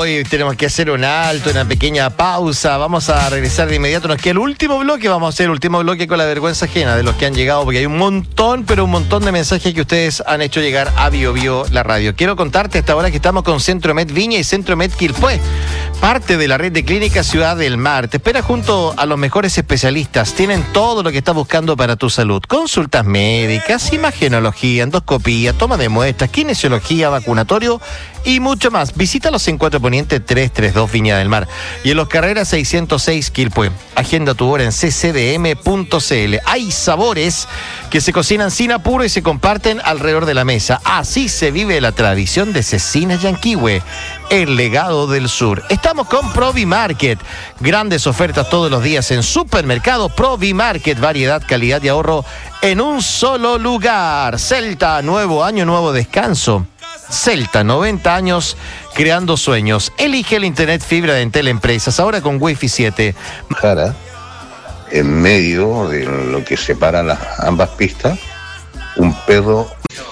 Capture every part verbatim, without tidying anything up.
hoy tenemos que hacer un alto, una pequeña pausa. Vamos a regresar de inmediato. Nos queda el último bloque. Vamos a hacer el último bloque con la vergüenza ajena de los que han llegado, porque hay un montón, pero un montón de mensajes que ustedes han hecho llegar a Bio Bio, la radio. Quiero contarte hasta ahora que estamos con Centromed Viña y Centromed Quilpué, parte de la red de clínicas Ciudad del Mar. Te espera junto a los mejores especialistas. Tienen todo lo que estás buscando para tu salud. Consultas médicas, imagenología, endoscopía, toma de muestras, kinesiología, vacunatorio y mucho más. Visítalos en Cuatro Poniente trescientos treinta y dos Viña del Mar y en Los Carreras seiscientos seis Quilpué. Agenda tu hora en c c d m punto c l. Hay sabores que se cocinan sin apuro y se comparten alrededor de la mesa. Así se vive la tradición de Cecina Yanquihue, el legado del sur. Estamos con Provi Market. Grandes ofertas todos los días en Supermercado Provi Market. Variedad, calidad y ahorro en un solo lugar. Celta, nuevo año, nuevo descanso. Celta, noventa años creando sueños. Elige el internet fibra de Entel Empresas, ahora con Wi-Fi siete. Jara, en medio de lo que separa las ambas pistas, un perro.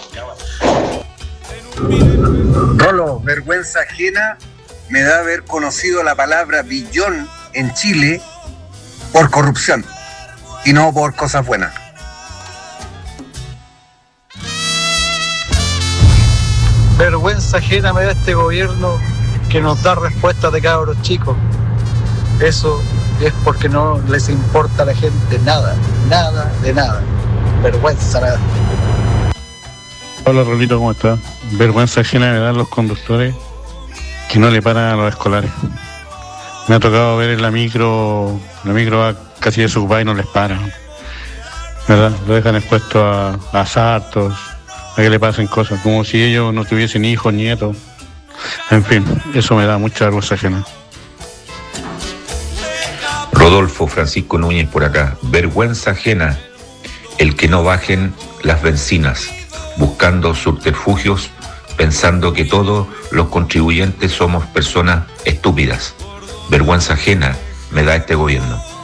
Rolo, vergüenza ajena me da haber conocido la palabra billón en Chile por corrupción y no por cosas buenas. Vergüenza ajena me da este gobierno que nos da respuestas de cabros chicos. Eso es porque no les importa a la gente nada, nada de nada. Vergüenza nada. Hola Rolito, ¿cómo estás? Vergüenza ajena me dan los conductores que no le paran a los escolares. Me ha tocado ver en la micro, la micro va casi desocupada y no les paran, ¿verdad? Lo dejan expuesto a, a asaltos, a que le pasen cosas, como si ellos no tuviesen hijos, nietos. En fin, eso me da mucha vergüenza ajena. Rodolfo Francisco Núñez por acá. Vergüenza ajena el que no bajen las bencinas, buscando subterfugios, pensando que todos los contribuyentes somos personas estúpidas. Vergüenza ajena me da este gobierno.